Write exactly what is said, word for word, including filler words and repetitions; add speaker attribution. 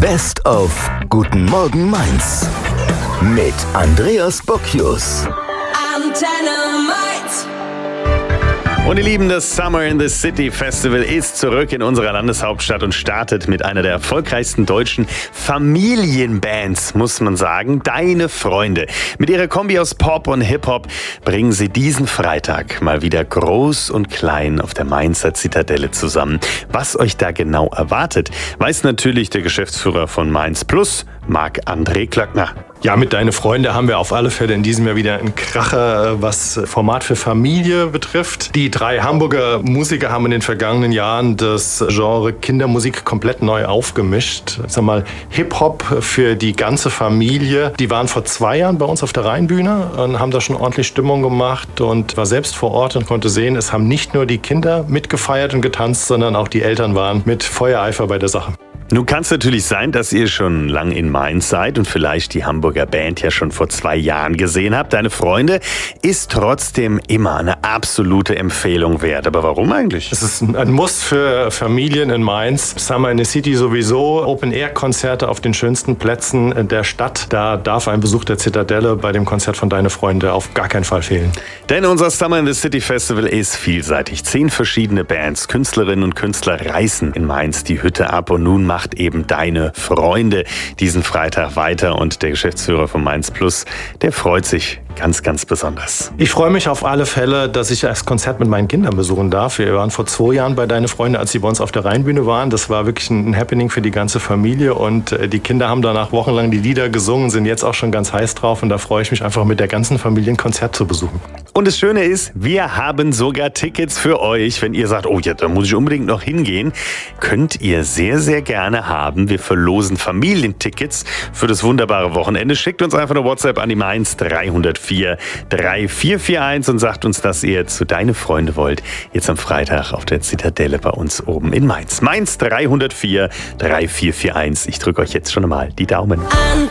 Speaker 1: Best of Guten Morgen Mainz mit Andreas Bocchius.
Speaker 2: Antenne Mainz.
Speaker 3: Und ihr Lieben, das Summer in the City Festival ist zurück in unserer Landeshauptstadt und startet mit einer der erfolgreichsten deutschen Familienbands, muss man sagen, Deine Freunde. Mit ihrer Kombi aus Pop und Hip-Hop bringen sie diesen Freitag mal wieder groß und klein auf der Mainzer Zitadelle zusammen. Was euch da genau erwartet, weiß natürlich der Geschäftsführer von Mainz Plus, Marc-André Klöckner.
Speaker 4: Ja, mit Deine Freunde haben wir auf alle Fälle in diesem Jahr wieder einen Kracher, was Format für Familie betrifft. Die drei Hamburger Musiker haben in den vergangenen Jahren das Genre Kindermusik komplett neu aufgemischt. Ich sag mal, Hip-Hop für die ganze Familie. Die waren vor zwei Jahren bei uns auf der Rheinbühne und haben da schon ordentlich Stimmung gemacht und war selbst vor Ort und konnte sehen, es haben nicht nur die Kinder mitgefeiert und getanzt, sondern auch die Eltern waren mit Feuereifer bei der Sache.
Speaker 3: Nun kann es natürlich sein, dass ihr schon lang in Mainz seid und vielleicht die Hamburger Band ja schon vor zwei Jahren gesehen habt. Deine Freunde ist trotzdem immer eine absolute Empfehlung wert. Aber warum eigentlich?
Speaker 4: Es ist ein Muss für Familien in Mainz. Summer in the City sowieso. Open-Air-Konzerte auf den schönsten Plätzen der Stadt. Da darf ein Besuch der Zitadelle bei dem Konzert von Deine Freunde auf gar keinen Fall fehlen.
Speaker 3: Denn unser Summer in the City Festival ist vielseitig. Zehn verschiedene Bands, Künstlerinnen und Künstler reißen in Mainz die Hütte ab und nun macht eben Deine Freunde diesen Freitag weiter und der Geschäftsführer von Mainz Plus, der freut sich ganz, ganz besonders.
Speaker 4: Ich freue mich auf alle Fälle, dass ich das Konzert mit meinen Kindern besuchen darf. Wir waren vor zwei Jahren bei Deine Freunde, als sie bei uns auf der Rheinbühne waren. Das war wirklich ein Happening für die ganze Familie und die Kinder haben danach wochenlang die Lieder gesungen, sind jetzt auch schon ganz heiß drauf und da freue ich mich einfach mit der ganzen Familie ein Konzert zu besuchen.
Speaker 3: Und das Schöne ist, wir haben sogar Tickets für euch. Wenn ihr sagt, oh ja, da muss ich unbedingt noch hingehen, könnt ihr sehr, sehr gerne haben. Wir verlosen Familientickets für das wunderbare Wochenende. Schickt uns einfach eine WhatsApp an die Mainz drei null vier drei vier vier eins und sagt uns, dass ihr zu Deine Freunde wollt. Jetzt am Freitag auf der Zitadelle bei uns oben in Mainz. Mainz drei null vier drei vier vier eins. Ich drücke euch jetzt schon mal die Daumen.
Speaker 2: Antenne